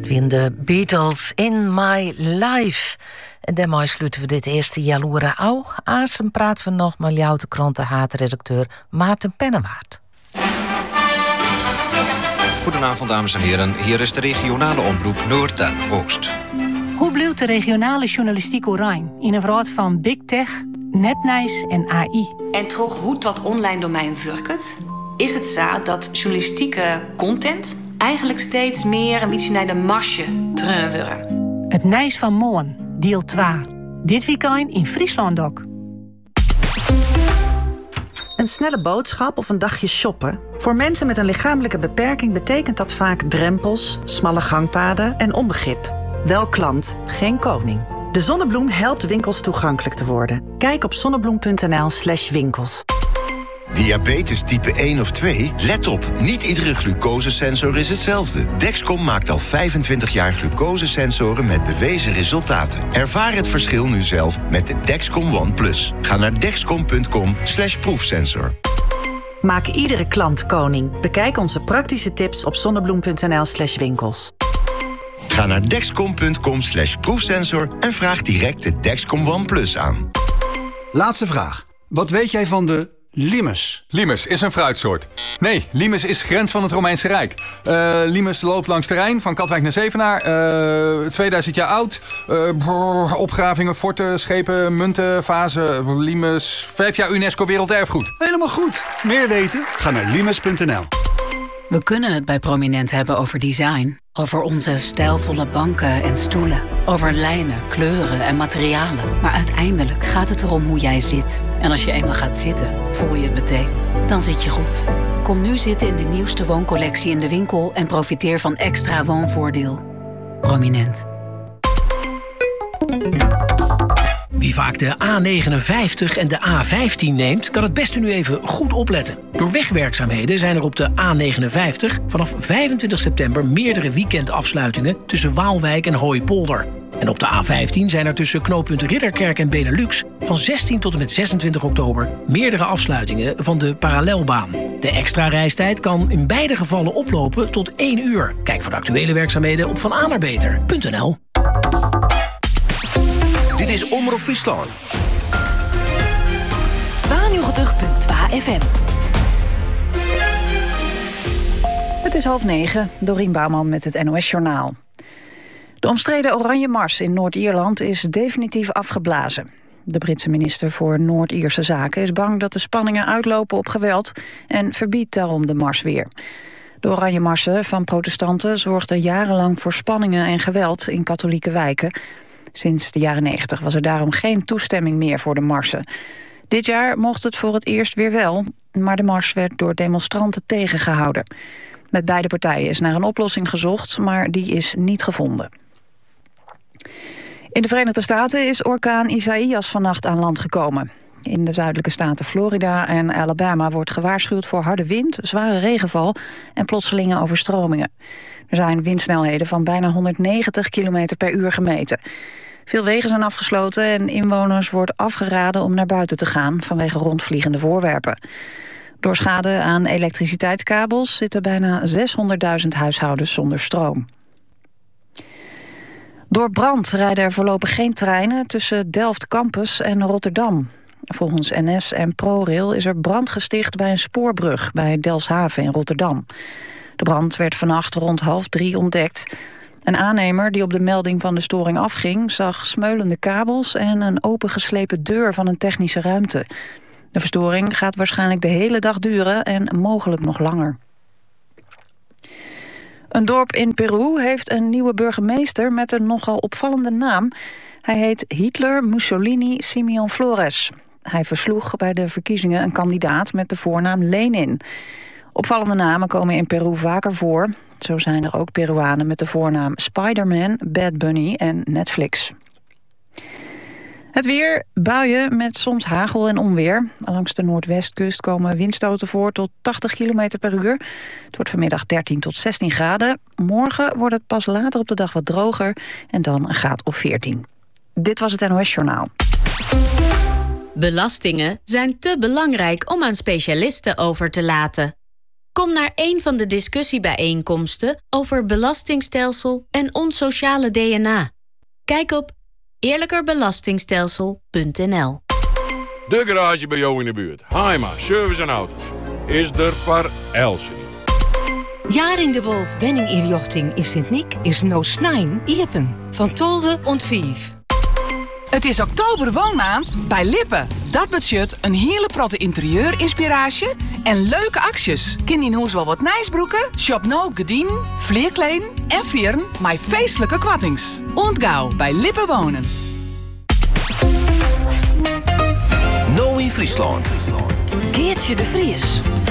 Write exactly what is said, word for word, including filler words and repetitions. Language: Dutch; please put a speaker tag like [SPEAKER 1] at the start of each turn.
[SPEAKER 1] Dat waren de Beatles in My Life. En daarmee sluiten we dit eerste jaloere au. Asem praten we nog met jou de krantenhaatredacteur Maarten Pennewaard.
[SPEAKER 2] Goedenavond, dames en heren. Hier is de regionale omroep Noord en Oost.
[SPEAKER 3] Hoe blijft de regionale journalistiek oranje in een wereld van big tech, nepnice en A I?
[SPEAKER 4] En toch hoe dat online domein werkt, is het zo dat journalistieke content eigenlijk steeds meer een beetje naar de marge terugwerken.
[SPEAKER 3] Het Nijs van Moon, deel twee. Dit weekend in Friesland ook.
[SPEAKER 5] Een snelle boodschap of een dagje shoppen? Voor mensen met een lichamelijke beperking betekent dat vaak drempels, smalle gangpaden en onbegrip. Wel klant, geen koning. De Zonnebloem helpt winkels toegankelijk te worden. Kijk op zonnebloem.nl slash winkels.
[SPEAKER 6] Diabetes type één of twee? Let op, niet iedere glucosesensor is hetzelfde. Dexcom maakt al vijfentwintig jaar glucosesensoren met bewezen resultaten. Ervaar het verschil nu zelf met de Dexcom One Plus. Ga naar dexcom.com slash proefsensor.
[SPEAKER 5] Maak iedere klant koning. Bekijk onze praktische tips op zonnebloem.nl slash winkels.
[SPEAKER 6] Ga naar dexcom.com slash proefsensor en vraag direct de Dexcom One Plus aan.
[SPEAKER 7] Laatste vraag. Wat weet jij van de limes?
[SPEAKER 8] Limes is een fruitsoort. Nee, limes is grens van het Romeinse Rijk. Uh, limes loopt langs de Rijn, van Katwijk naar Zevenaar. Uh, tweeduizend jaar oud. Uh, brrr, opgravingen, forten, schepen, munten, vazen. Limes, vijf jaar UNESCO Werelderfgoed.
[SPEAKER 7] Helemaal goed. Meer weten? Ga naar limes punt n l.
[SPEAKER 9] We kunnen het bij Prominent hebben over design. Over onze stijlvolle banken en stoelen. Over lijnen, kleuren en materialen. Maar uiteindelijk gaat het erom hoe jij zit. En als je eenmaal gaat zitten, voel je het meteen. Dan zit je goed. Kom nu zitten in de nieuwste wooncollectie in de winkel... en profiteer van extra woonvoordeel. Prominent.
[SPEAKER 10] Wie vaak de A negenenvijftig en de A vijftien neemt, kan het beste nu even goed opletten. Door wegwerkzaamheden zijn er op de A negenenvijftig vanaf vijfentwintig september meerdere weekendafsluitingen tussen Waalwijk en Hooipolder. En op de A vijftien zijn er tussen knooppunt Ridderkerk en Benelux van zestien tot en met zesentwintig oktober meerdere afsluitingen van de parallelbaan. De extra reistijd kan in beide gevallen oplopen tot één uur. Kijk voor de actuele werkzaamheden op van a naar beter punt n l.
[SPEAKER 11] Dit is Omroep Friesland.
[SPEAKER 12] tweeënnegentig punt twee F M. Het is half negen. Dorien Bouwman met het N O S-journaal. De omstreden Oranje Mars in Noord-Ierland is definitief afgeblazen. De Britse minister voor Noord-Ierse Zaken is bang dat de spanningen uitlopen op geweld en verbiedt daarom de mars weer. De Oranje Marsen van protestanten zorgden jarenlang voor spanningen en geweld in katholieke wijken. Sinds de jaren negentig was er daarom geen toestemming meer voor de marsen. Dit jaar mocht het voor het eerst weer wel, maar de mars werd door demonstranten tegengehouden. Met beide partijen is naar een oplossing gezocht, maar die is niet gevonden. In de Verenigde Staten is orkaan Isaias vannacht aan land gekomen. In de zuidelijke staten Florida en Alabama wordt gewaarschuwd voor harde wind, zware regenval en plotselinge overstromingen. Er zijn windsnelheden van bijna honderdnegentig kilometer per uur gemeten. Veel wegen zijn afgesloten en inwoners wordt afgeraden om naar buiten te gaan vanwege rondvliegende voorwerpen. Door schade aan elektriciteitskabels zitten bijna zeshonderdduizend huishoudens zonder stroom. Door brand rijden er voorlopig geen treinen tussen Delft Campus en Rotterdam. Volgens N S en ProRail is er brand gesticht bij een spoorbrug bij Delfshaven in Rotterdam. De brand werd vannacht rond half drie ontdekt. Een aannemer die op de melding van de storing afging zag smeulende kabels en een opengeslepen deur van een technische ruimte. De verstoring gaat waarschijnlijk de hele dag duren en mogelijk nog langer. Een dorp in Peru heeft een nieuwe burgemeester met een nogal opvallende naam. Hij heet Hitler Mussolini Simeon Flores. Hij versloeg bij de verkiezingen een kandidaat met de voornaam Lenin. Opvallende namen komen in Peru vaker voor. Zo zijn er ook Peruanen met de voornaam Spider-Man, Bad Bunny en Netflix. Het weer, buien met soms hagel en onweer. Langs de noordwestkust komen windstoten voor tot tachtig kilometer per uur. Het wordt vanmiddag dertien tot zestien graden. Morgen wordt het pas later op de dag wat droger en dan een graad of veertien. Dit was het N O S-journaal.
[SPEAKER 13] Belastingen zijn te belangrijk om aan specialisten over te laten.
[SPEAKER 11] Kom naar een van de discussiebijeenkomsten over belastingstelsel en ons sociale D N A. Kijk op eerlijkerbelastingstelsel punt n l.
[SPEAKER 13] De garage bij jou in de buurt. Heima Service en Auto's. Is er voor Elsie.
[SPEAKER 14] Jaring de Wolf Wenninginrichting in Sint-Niek is no snein iepen. Van tolve ont vijf.
[SPEAKER 15] Het is oktober woonmaand bij Lippen. Dat budget een hele protte interieurinspiratie en leuke acties. Kin in huis wel wat nijsbroeken, shop nou gedien, vleerkleen en vieren met feestelijke kwattings. Ontgauw bij Lippen wonen.
[SPEAKER 16] Nou in Friesland.
[SPEAKER 17] Geertje de Vries.